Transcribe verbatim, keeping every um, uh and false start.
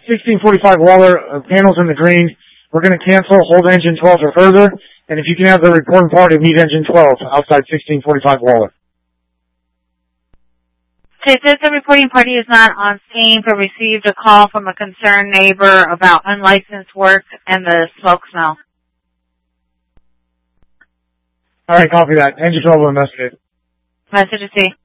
sixteen forty-five Waller, uh, panels in the green. We're going to cancel, hold engine twelve for further, and if you can have the reporting party meet engine twelve outside sixteen forty-five Waller. Okay, since the reporting party is not on scene, but received a call from a concerned neighbor about unlicensed work and the smoke smell. All right, copy that. Engine twelve will investigate. Message to see.